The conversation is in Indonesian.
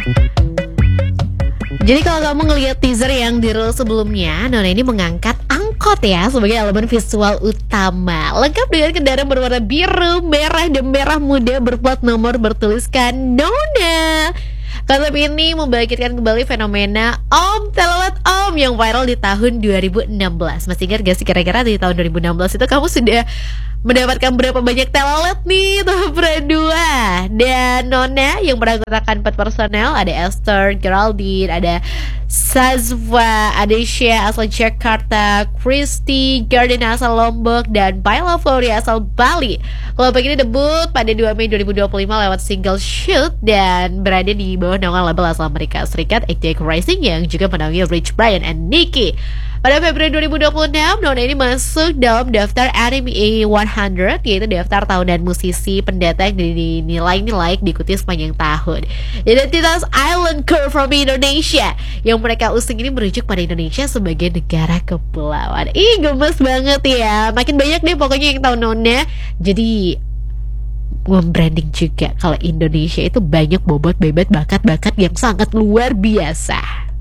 Jadi kalau kamu ngelihat teaser yang dirilis sebelumnya, Nona ini mengangkat angkot ya sebagai elemen visual utama. Lengkap dengan kendaraan berwarna biru, merah, dan merah muda berplat nomor bertuliskan Nona. Konsep ini membangkitkan kembali fenomena Om Telolet Om yang viral di tahun 2016. Masih ingat gak sih kira-kira di tahun 2016 itu kamu sudah mendapatkan berapa banyak telolet nih tahap berdua? Dan Nona yang beranggotakan 4 personel, ada Esther, Geraldine, ada Sazwa, Adesha asal Jakarta, Christy, Garden asal Lombok, dan Paila Flori asal Bali. Kelompok ini debut pada 2 Mei 2025 lewat single Shoot dan berada di bawah naungan label asal Amerika Serikat Ectic Rising yang juga menaungi Rich Brian and Nicky. Pada Februari 2026, Nona ini masuk dalam daftar Anime 100, yaitu daftar tahunan musisi pendata yang dinilai diikuti sepanjang tahun. Identitas Island Curve from Indonesia yang mereka usung ini merujuk pada Indonesia sebagai negara kepulauan. Ih, gemes banget ya. Makin banyak deh pokoknya yang tahu Nona. Jadi membranding juga kalau Indonesia itu banyak bobot bebet bakat-bakat yang sangat luar biasa.